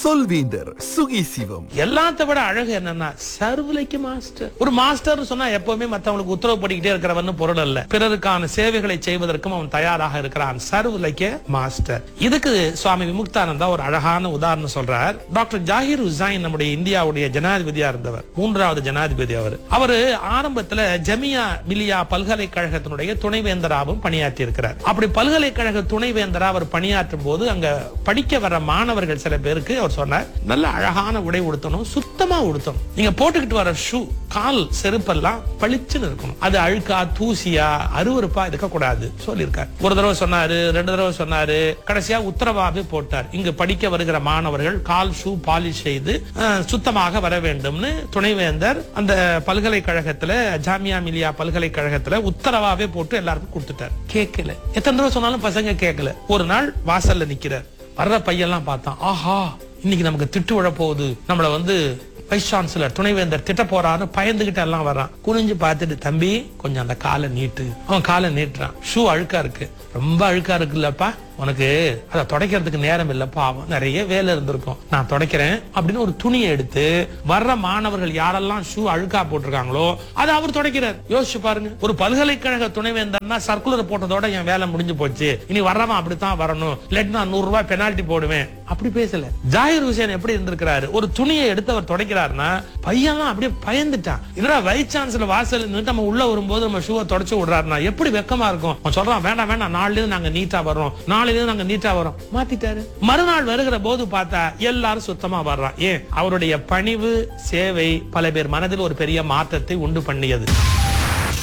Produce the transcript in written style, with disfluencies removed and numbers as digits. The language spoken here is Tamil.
சொல்வேந்தர் சுகி சிவம். எல்லாத்த விட அழகு என்னன்னா சர்வலைக்கு மாஸ்டர். ஒரு மாஸ்டர் சொன்னா எப்பவுமே மத்தவங்களுக்கு உத்தரவு படிக்கிட்டே இருக்கிறவன் பொருள் அல்ல, பிறருக்கான சேவைகளை செய்வதற்கும் அவன் தயாராக இருக்கிறான். சர்வலைக்கு மாஸ்டர். இதுக்கு சுவாமி விமுக்தானந்தா ஒரு அழகான உதாரணம் சொல்றார். டாக்டர் ஜாகிர் ஹுசைன் நம்முடைய இந்தியாவுடைய ஜனாதிபதியா இருந்தவர், 3வது ஜனாதிபதி. அவரு ஆரம்பத்துல ஜமியா மிலியா பல்கலைக்கழகத்தினுடைய துணைவேந்தராகவும் பணியாற்றி இருக்கிறார். அப்படி பல்கலைக்கழக துணைவேந்தரா அவர் பணியாற்றும் போது அங்க படிக்க வர மாணவர்கள் சில பேருக்கு அவர் சொன்னார், நல்ல அழகான உடை உடுத்தணும், சுத்தமா உடுத்தணும். நீங்க போட்டுக்கிட்டு வர ஷூ, கால் செருப்பெல்லாம் பளிச்சுன்னு இருக்கணும். அது அழுக்கா தூசியா அருவருப்பா இருக்கக்கூடாது சொல்லியிருக்கார். ஒரு தடவை சொன்னாரு, 2 தடவை சொன்னாரு, கடைசியா உத்தரவாவே போட்டார். இங்கு படிக்க வருகிற மாணவர்கள் கால் ஷூ பாலிஷ் செய்து சுத்தமாக வர வேண்டும்னு துணைவேந்தர் அந்த பல்கலைக்கழகத்துல ஜாமியா மிலியா பல்கலைக்கழகத்துல உத்தரவாவே போட்டு எல்லாருக்கும் கொடுத்துட்டார். கேட்கல. எத்தனை தடவை சொன்னாலும் பசங்க கேட்கல. ஒரு நாள் வாசல்ல நிக்கிறார். வர்ற பையெல்லாம் பார்த்தான், ஆஹா இன்னைக்கு நமக்கு திட்டு விழ போகுது, நம்மள வைஸ் சான்சலர் துணைவேந்தர் திட்ட போறாரு, பயந்துகிட்டு எல்லாம் வர்றான். குனிஞ்சு பார்த்துட்டு, தம்பி கொஞ்சம் அந்த காலை நீட்டு. அவன் காலை நீட்டுறான். ஷூ அழுக்கா இருக்கு. ரொம்ப அழுக்கா இருக்குல்லப்பா, உனக்கு அதை துடைக்கிறதுக்கு நேரம் இல்லப்பா, நிறைய வேலை இருந்திருக்கும், நான் துடைக்கிறேன் அப்படின்னு ஒரு துணியை எடுத்து வர்ற மாணவர்கள் யாரெல்லாம் ஷூ அழுக்கா போட்டிருக்காங்களோ அதை அவர் துடைக்கிறார். யோசிச்சு பாருங்க, ஒரு பல்கலைக்கழக துணைவேந்தர்னா சர்க்குலர் போட்டதோட என் வேலை முடிஞ்சு போச்சு, இனி வர்றவன் அப்படித்தான் வரணும், இல்லாட்டி நான் 100 ரூபாய் பெனால்டி போடுவேன், அப்படி பேசல. ஜாகிர் ஹுசைன் எப்படி இருந்திருக்கிறாரு, ஒரு துணியை எடுத்து அவர் துடைக்கிறாருன்னா பையன்லாம் அப்படியே பயந்துட்டான். என்னடா வைஸ் சான்சலர் வாசல் நின்று நம்ம உள்ள வரும்போது நம்ம ஷூவை தொடச்சு விடுறாருன்னா எப்படி வெக்கமா இருக்கும். அவன் சொல்றான், வேண்டாம் வேண்டாம், நாளிலிருந்து நாங்க நீட்டா வர்றோம், நாங்க நீட்டா வரோம். மாத்திட்டாரு. மறுநாள் வருகிற போது பார்த்தா எல்லாரும் சுத்தமா வர்றான். ஏன்? அவருடைய பணிவு சேவை பல பேர் மனதில் ஒரு பெரிய மாற்றத்தை உண்டு பண்ணியது.